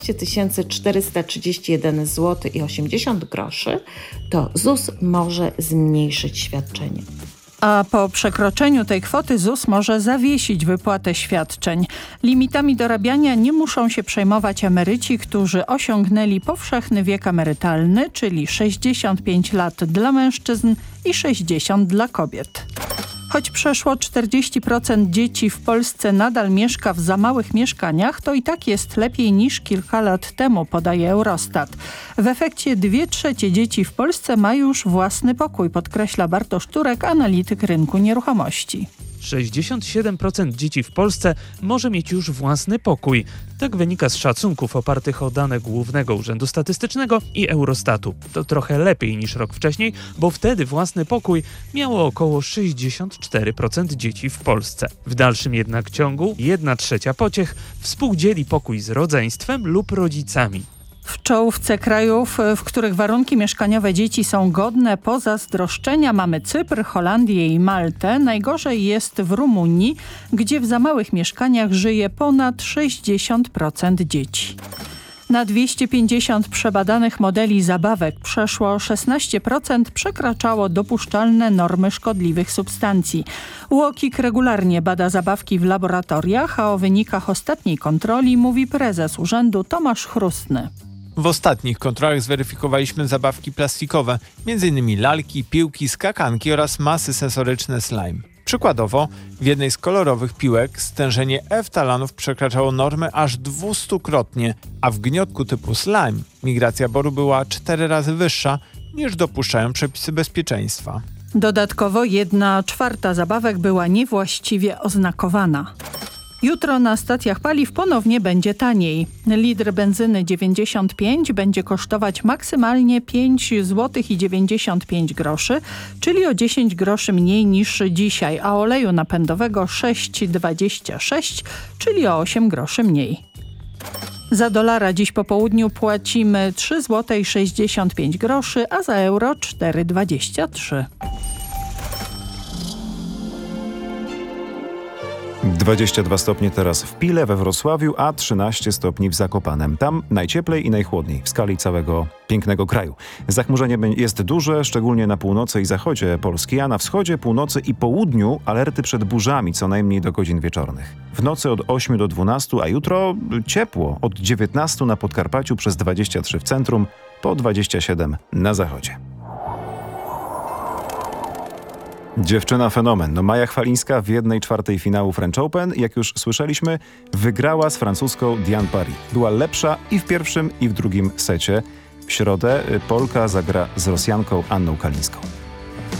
431 zł i 80 groszy, to ZUS może zmniejszyć świadczenie. A po przekroczeniu tej kwoty ZUS może zawiesić wypłatę świadczeń. Limitami dorabiania nie muszą się przejmować emeryci, którzy osiągnęli powszechny wiek emerytalny, czyli 65 lat dla mężczyzn i 60 dla kobiet. Choć przeszło 40% dzieci w Polsce nadal mieszka w za małych mieszkaniach, to i tak jest lepiej niż kilka lat temu, podaje Eurostat. W efekcie 2/3 dzieci w Polsce ma już własny pokój, podkreśla Bartosz Turek, analityk rynku nieruchomości. 67% dzieci w Polsce może mieć już własny pokój. Tak wynika z szacunków opartych o dane Głównego Urzędu Statystycznego i Eurostatu. To trochę lepiej niż rok wcześniej, bo wtedy własny pokój miało około 64% dzieci w Polsce. W dalszym jednak ciągu 1/3 pociech współdzieli pokój z rodzeństwem lub rodzicami. W czołówce krajów, w których warunki mieszkaniowe dzieci są godne pozazdroszczenia, mamy Cypr, Holandię i Maltę. Najgorzej jest w Rumunii, gdzie w za małych mieszkaniach żyje ponad 60% dzieci. Na 250 przebadanych modeli zabawek przeszło 16% przekraczało dopuszczalne normy szkodliwych substancji. UOKiK regularnie bada zabawki w laboratoriach, a o wynikach ostatniej kontroli mówi prezes urzędu Tomasz Chrustny. W ostatnich kontrolach zweryfikowaliśmy zabawki plastikowe, m.in. lalki, piłki, skakanki oraz masy sensoryczne slime. Przykładowo, w jednej z kolorowych piłek stężenie eftalanów przekraczało normę aż 200-krotnie, a w gniotku typu slime migracja boru była 4 razy wyższa niż dopuszczają przepisy bezpieczeństwa. Dodatkowo 1/4 zabawek była niewłaściwie oznakowana. Jutro na stacjach paliw ponownie będzie taniej. Litr benzyny 95 będzie kosztować maksymalnie 5,95 zł, czyli o 10 groszy mniej niż dzisiaj, a oleju napędowego 6,26, czyli o 8 groszy mniej. Za dolara dziś po południu płacimy 3,65 zł, a za euro 4,23. 22 stopnie teraz w Pile, we Wrocławiu, a 13 stopni w Zakopanem. Tam najcieplej i najchłodniej w skali całego pięknego kraju. Zachmurzenie jest duże, szczególnie na północy i zachodzie Polski, a na wschodzie, północy i południu alerty przed burzami co najmniej do godzin wieczornych. W nocy od 8 do 12, a jutro ciepło od 19 na Podkarpaciu, przez 23 w centrum, po 27 na zachodzie. Dziewczyna fenomen. Maja Chwalińska w 1/4 finału French Open, jak już słyszeliśmy, wygrała z francuską Diane Paris. Była lepsza i w pierwszym, i w drugim secie. W środę Polka zagra z Rosjanką Anną Kalińską.